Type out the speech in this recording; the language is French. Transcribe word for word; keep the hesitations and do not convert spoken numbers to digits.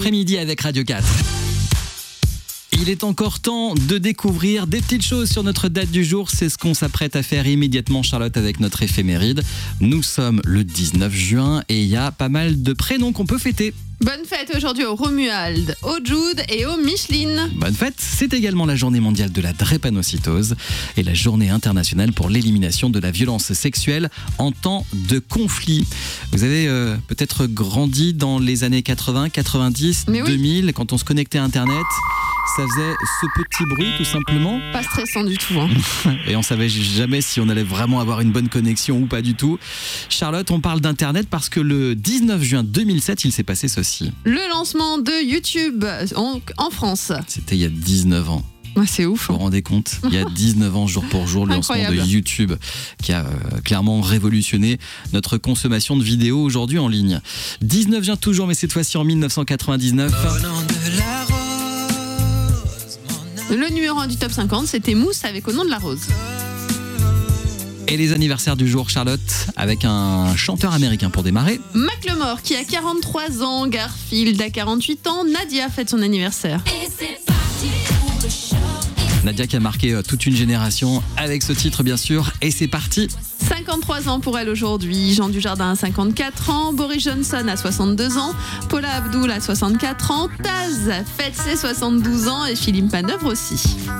Après-midi avec Radio quatre. Il est encore temps de découvrir des petites choses sur notre date du jour. C'est ce qu'on s'apprête à faire immédiatement, Charlotte, avec notre éphéméride. Nous sommes le dix-neuf juin et il y a pas mal de prénoms qu'on peut fêter. Bonne fête aujourd'hui au Romuald, au Jude et au Micheline. Bonne fête, c'est également la journée mondiale de la drépanocytose et la journée internationale pour l'élimination de la violence sexuelle en temps de conflit. Vous avez euh, peut-être grandi dans les années quatre-vingts, quatre-vingt-dix, Mais oui. deux mille, quand on se connectait à Internet. Ça faisait ce petit bruit tout simplement. Pas stressant du tout. Hein. Et on savait jamais si on allait vraiment avoir une bonne connexion ou pas du tout. Charlotte, on parle d'Internet parce que le dix-neuf juin deux mille sept, il s'est passé ceci. Le lancement de YouTube en, en France. C'était il y a dix-neuf ans. Ouais, c'est ouf. Vous vous rendez compte ? Il y a dix-neuf ans, jour pour jour, le lancement de YouTube qui a euh, clairement révolutionné notre consommation de vidéos aujourd'hui en ligne. dix-neuf juin toujours, mais cette fois-ci en dix-neuf cent quatre-vingt-dix-neuf. Le numéro un du top cinquante, c'était Mousse avec Au nom de la rose. Et les anniversaires du jour, Charlotte, avec un chanteur américain pour démarrer. Macklemore qui a quarante-trois ans, Garfield a quarante-huit ans, Nadia fête son anniversaire. Nadia qui a marqué toute une génération avec ce titre, bien sûr. Et c'est parti. cinquante-trois ans pour elle aujourd'hui, Jean Dujardin a cinquante-quatre ans, Boris Johnson a soixante-deux ans, Paula Abdul a soixante-quatre ans, Taz fête ses soixante-douze ans et Philippe Manœuvre aussi.